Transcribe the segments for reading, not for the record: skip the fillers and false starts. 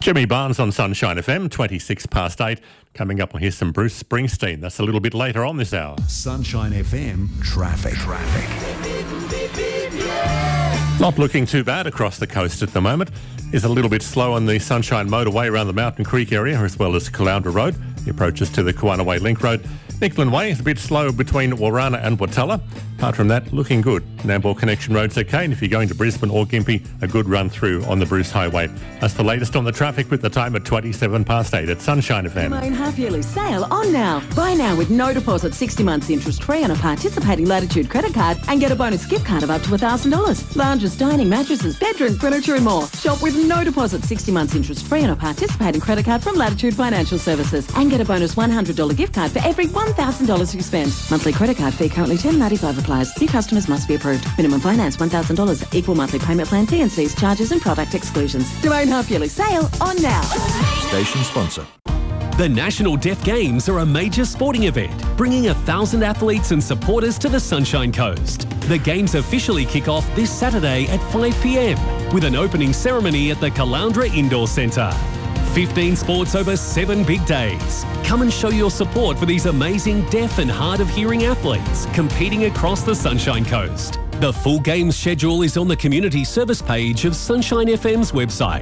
Jimmy Barnes on Sunshine FM, 26 past 8. Coming up, we'll hear some Bruce Springsteen. That's a little bit later on this hour. Sunshine FM traffic. Not looking too bad across the coast at the moment. Is a little bit slow on the Sunshine motorway around the Mountain Creek area, as well as Caloundra Road. The approaches to the Kawanaway Link Road. Nicklin Way is a bit slow between Warana and Watala. Apart from that, looking good. Nambour Connection Road's okay, and if you're going to Brisbane or Gympie, a good run through on the Bruce Highway. That's the latest on the traffic with the time at 27 past 8 at Sunshine FM. Main half-yearly sale on now. Buy now with no deposit, 60 months interest-free on a participating Latitude credit card and get a bonus gift card of up to $1,000. Lounges, dining, mattresses, bedroom furniture and more. Shop with no deposit, 60 months interest-free on a participating credit card from Latitude Financial Services and get a bonus $100 gift card for every $1,000 you spend. Monthly credit card fee currently $10.95 applies. New customers must be approved. Minimum finance $1,000. Equal monthly payment plan, T&Cs, charges and product exclusions. Domain half-yearly sale on now. Station sponsor. The National Deaf Games are a major sporting event, bringing 1,000 athletes and supporters to the Sunshine Coast. The Games officially kick off this Saturday at 5 p.m, with an opening ceremony at the Caloundra Indoor Centre. 15 sports over 7 big days. Come and show your support for these amazing deaf and hard of hearing athletes competing across the Sunshine Coast. The full games schedule is on the community service page of Sunshine FM's website,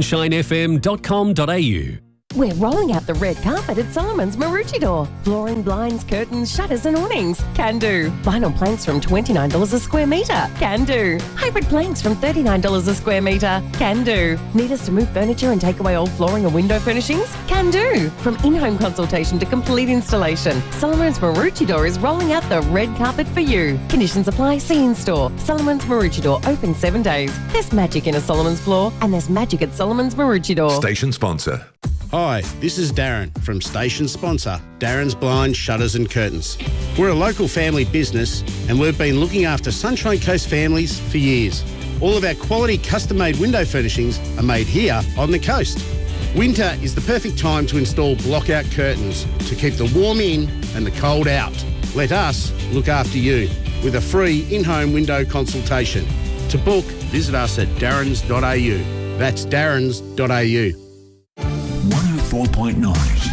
sunshinefm.com.au. We're rolling out the red carpet at Solomon's Maroochydore. Flooring, blinds, curtains, shutters and awnings. Can do. Vinyl planks from $29 a square metre. Can do. Hybrid planks from $39 a square metre. Can do. Need us to move furniture and take away old flooring and window furnishings? Can do. From in-home consultation to complete installation, Solomon's Maroochydore is rolling out the red carpet for you. Conditions apply. See in store. Solomon's Maroochydore, open 7 days. There's magic in a Solomon's floor and there's magic at Solomon's Maroochydore. Station sponsor. Hi, this is Darren from station sponsor, Darren's Blinds, Shutters and Curtains. We're a local family business and we've been looking after Sunshine Coast families for years. All of our quality custom-made window furnishings are made here on the coast. Winter is the perfect time to install block-out curtains to keep the warm in and the cold out. Let us look after you with a free in-home window consultation. To book, visit us at darrens.au. That's darrens.au. 104.9